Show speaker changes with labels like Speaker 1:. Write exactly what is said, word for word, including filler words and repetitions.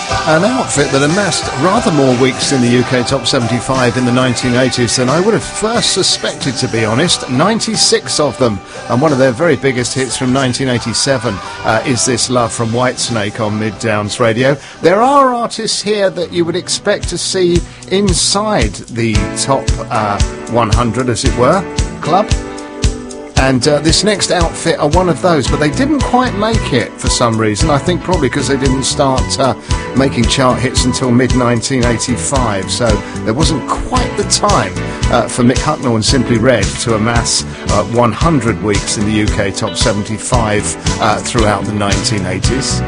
Speaker 1: An outfit that amassed rather more weeks in the U K Top seventy-five in the nineteen eighties than I would have first suspected, to be honest. ninety-six of them, and one of their very biggest hits from nineteen eighty-seven uh, is This Love from Whitesnake on Mid Downs Radio. There are artists here that you would expect to see inside the top uh, one hundred, as it were, club. And uh, this next outfit are one of those, but they didn't quite make it for some reason. I think probably because they didn't start uh, making chart hits until mid nineteen eighty-five, so there wasn't quite the time uh, for Mick Hucknall and Simply Red to amass uh, one hundred weeks in the U K Top seventy-five uh, throughout the nineteen eighties.